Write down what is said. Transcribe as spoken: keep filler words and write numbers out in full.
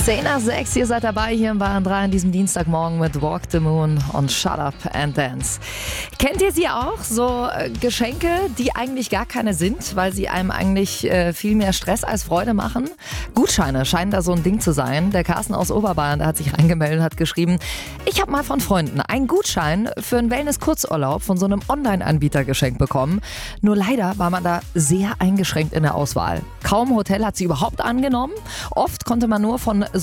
zehn nach sechs, ihr seid dabei hier im Bayern drei an diesem Dienstagmorgen mit Walk the Moon und Shut Up and Dance. Kennt ihr sie auch? So äh, Geschenke, die eigentlich gar keine sind, weil sie einem eigentlich äh, viel mehr Stress als Freude machen? Gutscheine scheinen da so ein Ding zu sein. Der Carsten aus Oberbayern, der hat sich reingemeldet und hat geschrieben, ich habe mal von Freunden einen Gutschein für einen Wellness-Kurzurlaub von so einem Online-Anbieter geschenkt bekommen. Nur leider war man da sehr eingeschränkt in der Auswahl. Kaum Hotel hat sie überhaupt angenommen. Oft konnte man nur von